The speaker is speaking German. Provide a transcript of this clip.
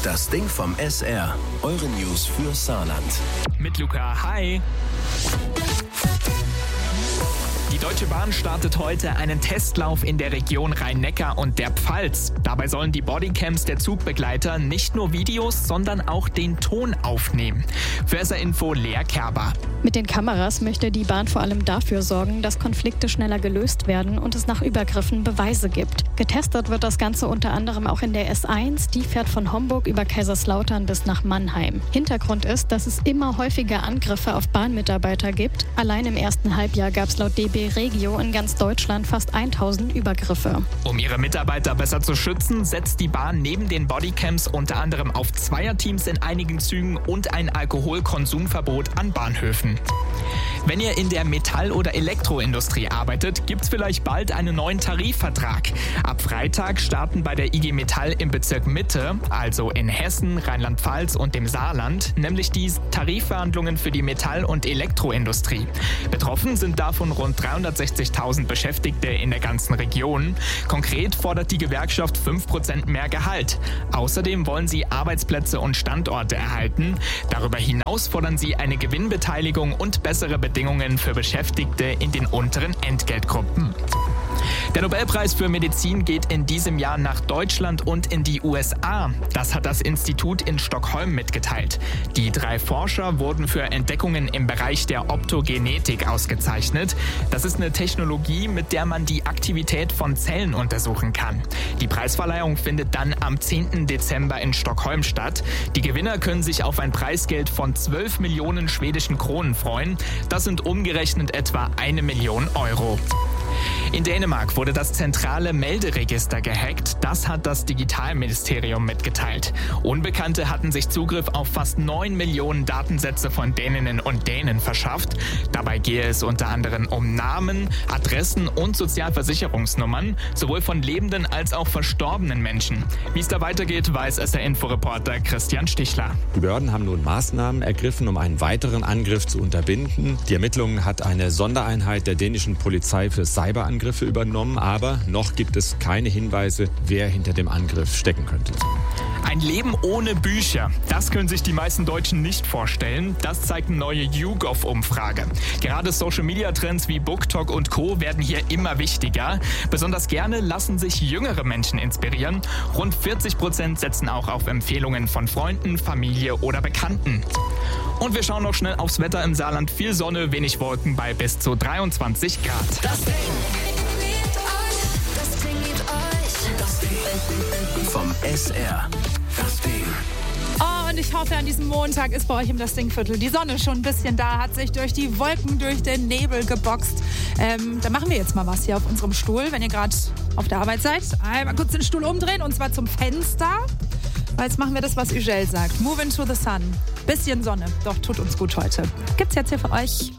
Das Ding vom SR. Eure News für Saarland. Mit Luca, hi. Die Deutsche Bahn startet heute einen Testlauf in der Region Rhein-Neckar und der Pfalz. Dabei sollen die Bodycams der Zugbegleiter nicht nur Videos, sondern auch den Ton aufnehmen. Für SR Info Lea Kerber. Mit den Kameras möchte die Bahn vor allem dafür sorgen, dass Konflikte schneller gelöst werden und es nach Übergriffen Beweise gibt. Getestet wird das Ganze unter anderem auch in der S1, die fährt von Homburg über Kaiserslautern bis nach Mannheim. Hintergrund ist, dass es immer häufiger Angriffe auf Bahnmitarbeiter gibt. Allein im ersten Halbjahr gab es laut DB Regio in ganz Deutschland fast 1000 Übergriffe. Um ihre Mitarbeiter besser zu schützen, setzt die Bahn neben den Bodycams unter anderem auf Zweierteams in einigen Zügen und ein Alkoholkonsumverbot an Bahnhöfen. Wenn ihr in der Metall- oder Elektroindustrie arbeitet, gibt's vielleicht bald einen neuen Tarifvertrag. Ab Freitag starten bei der IG Metall im Bezirk Mitte, also in Hessen, Rheinland-Pfalz und dem Saarland, nämlich die Tarifverhandlungen für die Metall- und Elektroindustrie. Betroffen sind davon rund 360.000 Beschäftigte in der ganzen Region. Konkret fordert die Gewerkschaft 5% mehr Gehalt. Außerdem wollen sie Arbeitsplätze und Standorte erhalten. Darüber hinaus fordern sie eine Gewinnbeteiligung und bessere Bedingungen für Beschäftigte in den unteren Entgeltgruppen. Der Nobelpreis für Medizin geht in diesem Jahr nach Deutschland und in die USA. Das hat das Institut in Stockholm mitgeteilt. Die 3 Forscher wurden für Entdeckungen im Bereich der Optogenetik ausgezeichnet. Das ist eine Technologie, mit der man die Aktivität von Zellen untersuchen kann. Die Preisverleihung findet dann am 10. Dezember in Stockholm statt. Die Gewinner können sich auf ein Preisgeld von 12 Millionen schwedischen Kronen freuen. Das sind umgerechnet etwa 1 Million Euro. In Dänemark wurde das zentrale Melderegister gehackt. Das hat das Digitalministerium mitgeteilt. Unbekannte hatten sich Zugriff auf fast 9 Millionen Datensätze von Däninnen und Dänen verschafft. Dabei gehe es unter anderem um Namen, Adressen und Sozialversicherungsnummern, sowohl von lebenden als auch verstorbenen Menschen. Wie es da weitergeht, weiß SR-Info-Reporter Christian Stichler. Die Behörden haben nun Maßnahmen ergriffen, um einen weiteren Angriff zu unterbinden. Die Ermittlungen hat eine Sondereinheit der dänischen Polizei für Cyberangriffe übernommen, aber noch gibt es keine Hinweise, wer hinter dem Angriff stecken könnte. Ein Leben ohne Bücher, das können sich die meisten Deutschen nicht vorstellen. Das zeigt eine neue YouGov-Umfrage. Gerade Social-Media-Trends wie BookTok und Co. werden hier immer wichtiger. Besonders gerne lassen sich jüngere Menschen inspirieren. Rund 40% setzen auch auf Empfehlungen von Freunden, Familie oder Bekannten. Und wir schauen noch schnell aufs Wetter im Saarland. Viel Sonne, wenig Wolken bei bis zu 23 Grad. Das Ding vom SR. Das Ding. Oh, und ich hoffe, an diesem Montag ist bei euch im Das Ding-Viertel die Sonne schon ein bisschen da, hat sich durch die Wolken, durch den Nebel geboxt. Dann machen wir jetzt mal was hier auf unserem Stuhl, wenn ihr gerade auf der Arbeit seid. Einmal kurz den Stuhl umdrehen und zwar zum Fenster. Weil jetzt machen wir das, was Ugel sagt. Move into the sun. Bisschen Sonne, doch tut uns gut heute. Gibt's jetzt hier für euch.